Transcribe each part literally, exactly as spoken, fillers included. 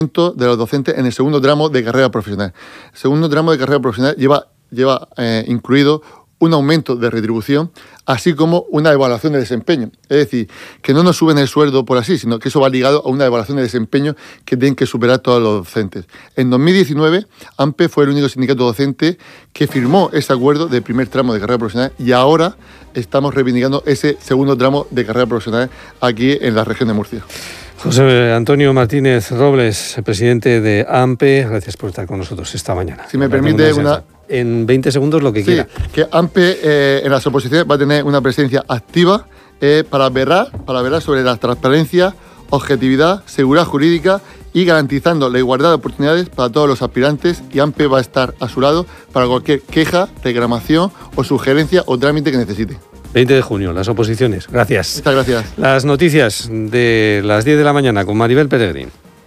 de los docentes en el segundo tramo de carrera profesional. El segundo tramo de carrera profesional lleva, lleva eh, incluido un aumento de retribución, así como una evaluación de desempeño. Es decir, que no nos suben el sueldo por así, sino que eso va ligado a una evaluación de desempeño que tienen que superar todos los docentes. En dos mil diecinueve, AMPE fue el único sindicato docente que firmó ese acuerdo de primer tramo de carrera profesional y ahora estamos reivindicando ese segundo tramo de carrera profesional aquí en la región de Murcia. José Antonio Martínez Robles, presidente de AMPE, gracias por estar con nosotros esta mañana. Si me permite una... En veinte segundos lo que sí, quiera. Que AMPE eh, en las oposiciones va a tener una presencia activa eh, para velar, para velar sobre la transparencia, objetividad, seguridad jurídica y garantizando la igualdad de oportunidades para todos los aspirantes, y AMPE va a estar a su lado para cualquier queja, reclamación o sugerencia o trámite que necesite. veinte de junio, las oposiciones. Gracias. Muchas gracias. Las noticias de las diez de la mañana con Maribel Peregrín.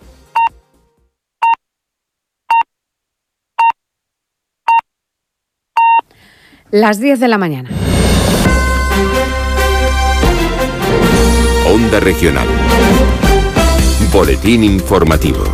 Las diez de la mañana. Onda Regional. Boletín informativo.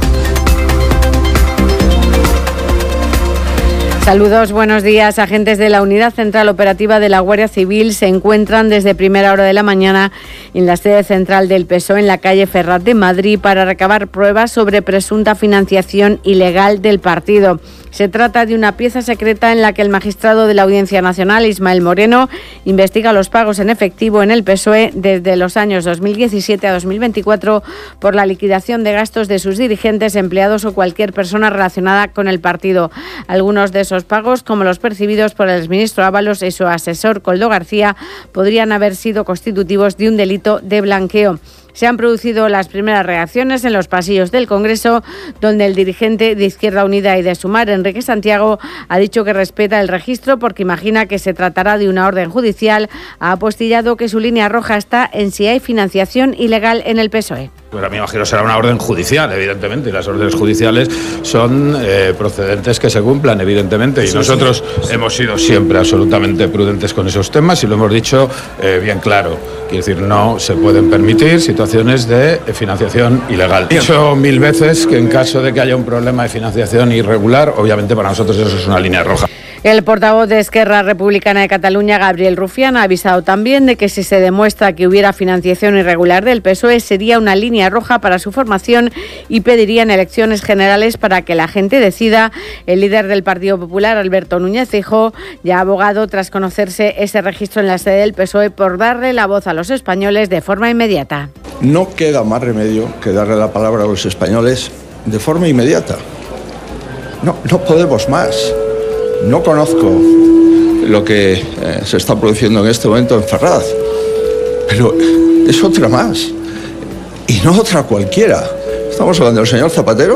Saludos, buenos días. Agentes de la Unidad Central Operativa de la Guardia Civil se encuentran desde primera hora de la mañana en la sede central del P S O E en la calle Ferraz de Madrid para recabar pruebas sobre presunta financiación ilegal del partido. Se trata de una pieza secreta en la que el magistrado de la Audiencia Nacional, Ismael Moreno, investiga los pagos en efectivo en el P S O E desde los años dos mil diecisiete a dos mil veinticuatro por la liquidación de gastos de sus dirigentes, empleados o cualquier persona relacionada con el partido. Algunos de esos pagos, como los percibidos por el exministro Ábalos y su asesor Koldo García, podrían haber sido constitutivos de un delito de blanqueo. Se han producido las primeras reacciones en los pasillos del Congreso, donde el dirigente de Izquierda Unida y de Sumar, Enrique Santiago, ha dicho que respeta el registro porque imagina que se tratará de una orden judicial. Ha apostillado que su línea roja está en si hay financiación ilegal en el P S O E. Pues a mí imagino será una orden judicial, evidentemente, y las órdenes judiciales son eh, procedentes que se cumplan, evidentemente, y nosotros hemos sido siempre absolutamente prudentes con esos temas y lo hemos dicho eh, bien claro. Quiero decir, no se pueden permitir situaciones de financiación ilegal. He dicho mil veces que en caso de que haya un problema de financiación irregular, obviamente para nosotros eso es una línea roja. El portavoz de Esquerra Republicana de Cataluña, Gabriel Rufián, ha avisado también de que si se demuestra que hubiera financiación irregular del P S O E sería una línea roja para su formación y pedirían elecciones generales para que la gente decida. El líder del Partido Popular, Alberto Núñez Feijóo, ya ha abogado tras conocerse ese registro en la sede del P S O E por darle la voz a los españoles de forma inmediata. No queda más remedio que darle la palabra a los españoles de forma inmediata. No, no podemos más. No conozco lo que eh, se está produciendo en este momento en Ferraz, pero es otra más, y no otra cualquiera. Estamos hablando del señor Zapatero,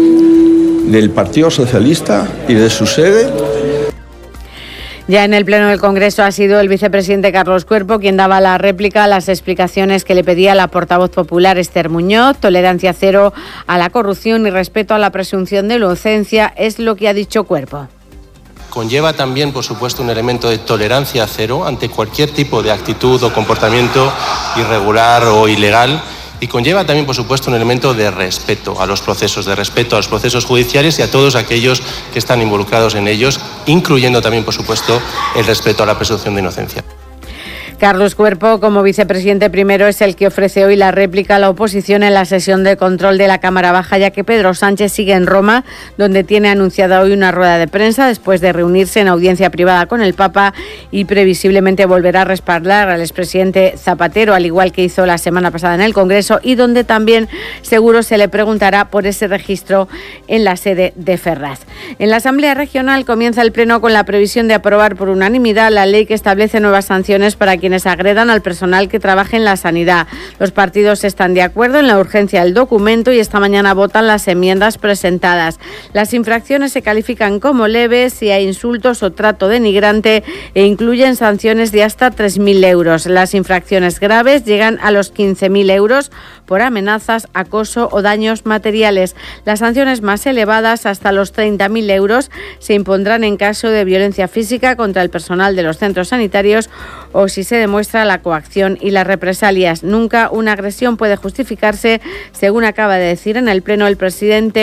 del Partido Socialista y de su sede. Ya en el Pleno del Congreso ha sido el vicepresidente Carlos Cuerpo quien daba la réplica a las explicaciones que le pedía la portavoz popular Esther Muñoz. Tolerancia cero a la corrupción y respeto a la presunción de inocencia es lo que ha dicho Cuerpo. Conlleva también, por supuesto, un elemento de tolerancia cero ante cualquier tipo de actitud o comportamiento irregular o ilegal, y conlleva también, por supuesto, un elemento de respeto a los procesos, de respeto a los procesos judiciales y a todos aquellos que están involucrados en ellos, incluyendo también, por supuesto, el respeto a la presunción de inocencia. Carlos Cuerpo, como vicepresidente primero, es el que ofrece hoy la réplica a la oposición en la sesión de control de la Cámara Baja, ya que Pedro Sánchez sigue en Roma, donde tiene anunciada hoy una rueda de prensa después de reunirse en audiencia privada con el Papa y previsiblemente volverá a respaldar al expresidente Zapatero, al igual que hizo la semana pasada en el Congreso, y donde también seguro se le preguntará por ese registro en la sede de Ferraz. En la Asamblea Regional comienza el Pleno con la previsión de aprobar por unanimidad la ley que establece nuevas sanciones para quienes agredan al personal que trabaje en la sanidad. Los partidos están de acuerdo en la urgencia del documento y esta mañana votan las enmiendas presentadas. Las infracciones se califican como leves si hay insultos o trato denigrante e incluyen sanciones de hasta tres mil euros. Las infracciones graves llegan a los quince mil euros por amenazas, acoso o daños materiales. Las sanciones más elevadas, hasta los treinta mil euros, se impondrán en caso de violencia física contra el personal de los centros sanitarios o si se se demuestra la coacción y las represalias. Nunca una agresión puede justificarse, según acaba de decir en el Pleno el presidente